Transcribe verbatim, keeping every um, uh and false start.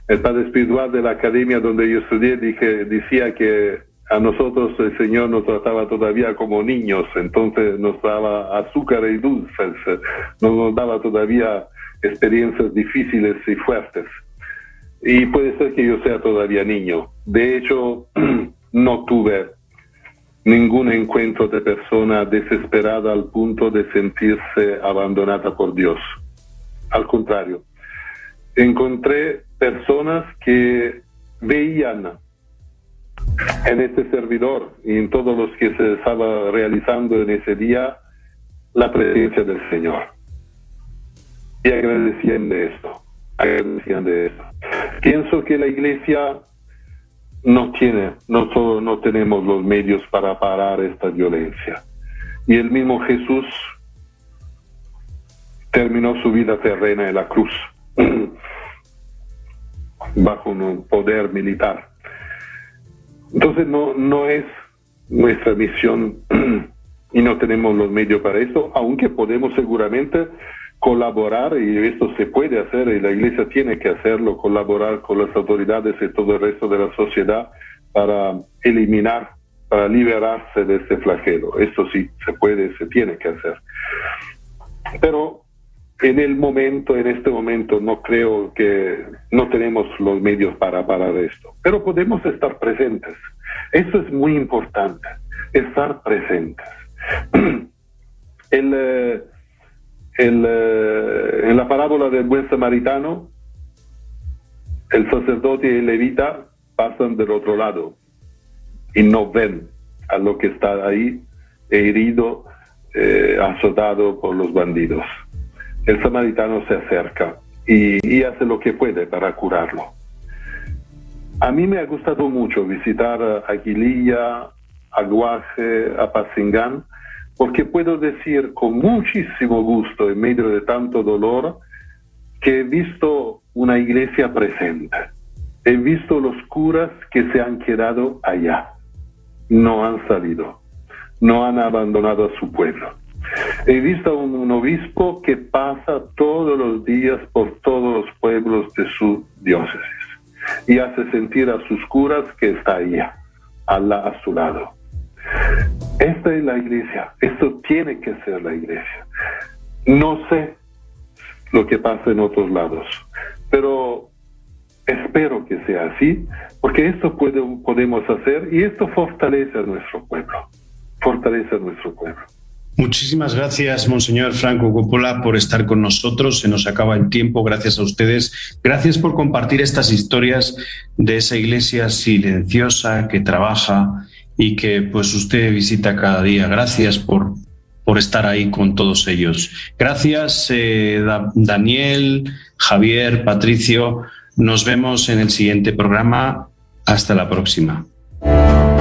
el padre espiritual de la academia donde yo estudié dije, decía que a nosotros el Señor nos trataba todavía como niños, entonces nos daba azúcar y dulces, no nos daba todavía experiencias difíciles y fuertes. Y puede ser que yo sea todavía niño. De hecho, no tuve ningún encuentro de persona desesperada al punto de sentirse abandonada por Dios. Al contrario, encontré personas que veían en este servidor y en todos los que se estaba realizando en ese día la presencia del Señor. Y agradecían de esto, agradecían de esto. Pienso que la iglesia no tiene, no solo no tenemos los medios para parar esta violencia. Y el mismo Jesús terminó su vida terrena en la cruz, bajo un poder militar. Entonces no, no es nuestra misión y no tenemos los medios para esto, aunque podemos seguramente colaborar, y esto se puede hacer, y la iglesia tiene que hacerlo, colaborar con las autoridades y todo el resto de la sociedad para eliminar, para liberarse de este flagelo. Esto sí, se puede, se tiene que hacer. Pero en el momento, en este momento, no creo que no tenemos los medios para parar esto. Pero podemos estar presentes. Eso es muy importante, estar presentes. El, el, en la parábola del buen samaritano, el sacerdote y el levita pasan del otro lado y no ven a lo que está ahí, herido, eh, azotado por los bandidos. El samaritano se acerca y, y hace lo que puede para curarlo. A mí me ha gustado mucho visitar Aguililla, Aguaje, Apatzingán, porque puedo decir con muchísimo gusto, en medio de tanto dolor, que he visto una iglesia presente. He visto los curas que se han quedado allá. No han salido. No han abandonado a su pueblo. He visto un, un obispo que pasa todos los días por todos los pueblos de su diócesis y hace sentir a sus curas que está ahí, a, la, a su lado. Esta es la iglesia, esto tiene que ser la iglesia. No sé lo que pasa en otros lados, pero espero que sea así, porque esto puede, podemos hacer y esto fortalece a nuestro pueblo, fortalece a nuestro pueblo. Muchísimas gracias, Monseñor Franco Coppola, por estar con nosotros. Se nos acaba el tiempo. Gracias a ustedes. Gracias por compartir estas historias de esa iglesia silenciosa que trabaja y que pues usted visita cada día. Gracias por, por estar ahí con todos ellos. Gracias, eh, da- Daniel, Javier, Patricio. Nos vemos en el siguiente programa. Hasta la próxima.